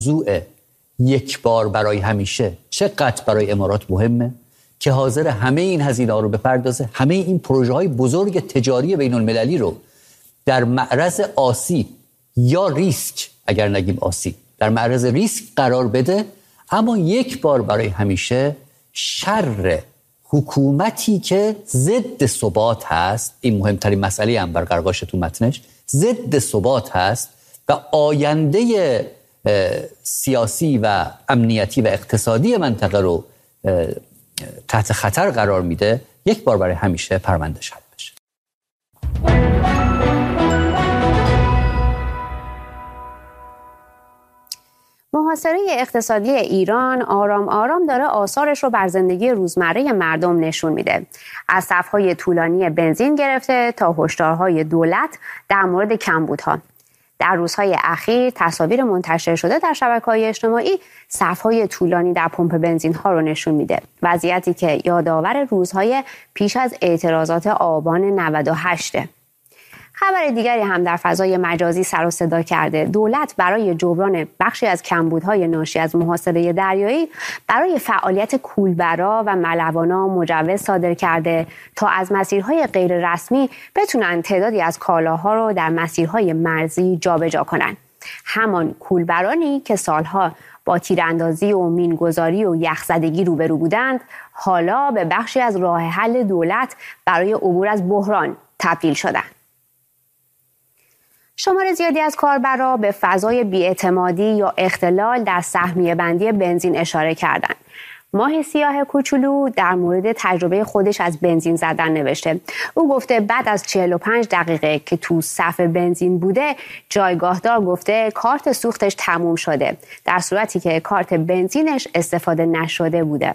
موضوع یک بار برای همیشه چقدر برای امارات مهمه که حاضر همه این هزینه‌ها رو بپردازه، همه این پروژه های بزرگ تجاری بین المللی رو در معرض آسیب یا ریسک، اگر نگیم آسیب، در معرض ریسک قرار بده، اما یک بار برای همیشه شر حکومتی که ضد ثبات هست، این مهمترین مسئله هم برقرارش تو متنش، ضد ثبات هست و آینده سیاسی و امنیتی و اقتصادی منطقه رو تحت خطر قرار میده، یک بار برای همیشه پرونده‌اش حل بشه. محاصره اقتصادی ایران آرام آرام داره آثارش رو بر زندگی روزمره مردم نشون میده. از صف‌های طولانی بنزین گرفته تا هشدارهای دولت در مورد کمبودها. در روزهای اخیر تصاویر منتشر شده در شبکه‌های اجتماعی صف‌های طولانی در پمپ بنزین‌ها رو نشون میده. وضعیتی که یادآور روزهای پیش از اعتراضات آبان 98. خبر دیگری هم در فضای مجازی سر و صدا کرده. دولت برای جبران بخشی از کمبودهای ناشی از محاصره دریایی برای فعالیت کولبرا و ملوانا مجوز صادر کرده تا از مسیرهای غیر رسمی بتونن تعدادی از کالاها رو در مسیرهای مرزی جابجا کنن. همان کولبرانی که سالها با تیراندازی و مینگذاری و یخزدگی روبرو بودند، حالا به بخشی از راه حل دولت برای عبور از بحران تبدیل شدند. شمار زیادی از کاربرا به فضای بی‌اعتمادی یا اختلال در سهمیه بندی بنزین اشاره کردند. ماه سیاه کوچولو در مورد تجربه خودش از بنزین زدن نوشته. او گفته بعد از 45 دقیقه که تو صف بنزین بوده، جایگاهدار گفته کارت سوختش تموم شده، در صورتی که کارت بنزینش استفاده نشده بوده.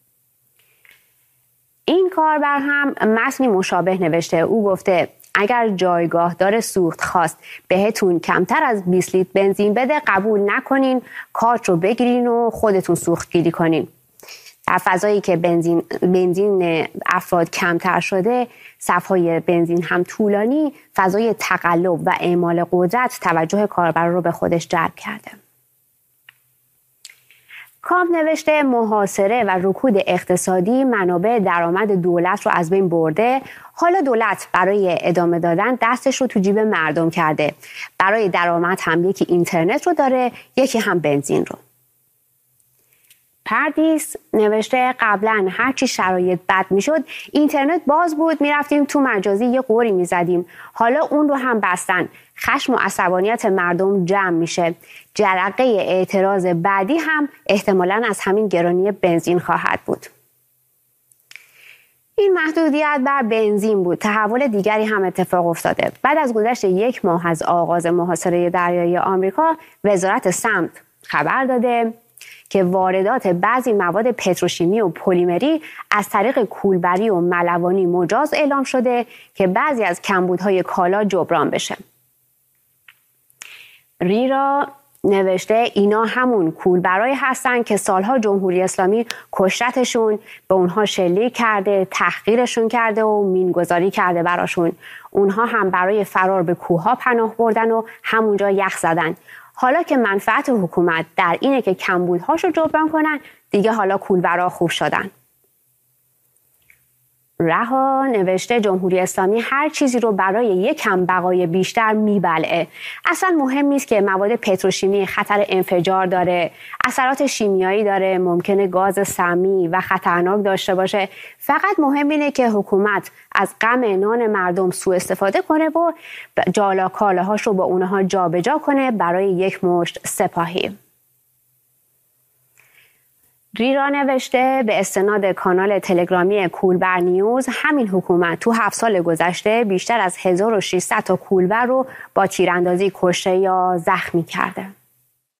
این کاربر هم متنی مشابه نوشته. او گفته اگر جایگاهدار سوخت خواست بهتون کمتر از 20 لیتر بنزین بده، قبول نکنین، کارت رو بگیرین و خودتون سوخت گیری کنین. در فضایی که بنزین افراد کمتر شده، صف‌های بنزین هم طولانی، فضای تقلب و اعمال قدرت توجه کاربر رو به خودش جلب کرده. کامپ نوشته محاصره و رکود اقتصادی منابع درآمد دولت رو از بین برده. حالا دولت برای ادامه دادن دستش رو تو جیب مردم کرده. برای درآمد هم یکی اینترنت رو داره، یکی هم بنزین رو. پردیس نوشته قبلا هرچی شرایط بد میشد اینترنت باز بود، میرفتیم تو مجازی یه قوری میزدیم، حالا اون رو هم بستن. خشم و عصبانیت مردم جمع میشه. جرقه اعتراض بعدی هم احتمالاً از همین گرانی بنزین خواهد بود. این محدودیت بر بنزین بود. تحول دیگری هم اتفاق افتاده. بعد از گذشت 1 ماه از آغاز محاصره دریایی آمریکا، وزارت سمت خبر داده که واردات بعضی مواد پتروشیمی و پلیمری از طریق کولبری و ملوانی مجاز اعلام شده که بعضی از کمبودهای کالا جبران بشه. ریرا نوشته اینا همون کولبرای هستن که سالها جمهوری اسلامی کشتشون، به اونها شلیک کرده، تحقیرشون کرده و مینگذاری کرده براشون. اونها هم برای فرار به کوهها پناه بردن و همونجا یخ زدن. حالا که منفعت حکومت در اینه که کمبودهاشو جبران کنن، دیگه حالا کولبرا خوب شدن. رها نوشته جمهوری اسلامی هر چیزی رو برای یک کم بقای بیشتر میبلعه. اصلا مهم نیست که مواد پتروشیمی خطر انفجار داره، اثرات شیمیایی داره، ممکنه گاز سمی و خطرناک داشته باشه. فقط مهم اینه که حکومت از غم نان مردم سوء استفاده کنه و کالاهاش رو با اونها جابجا کنه برای یک مشت سپاهی. ریرا نوشته به استناد کانال تلگرامی کولبر نیوز، همین حکومت تو 7 سال گذشته بیشتر از 1600 تا کولبر رو با تیراندازی کشته یا زخمی کرده.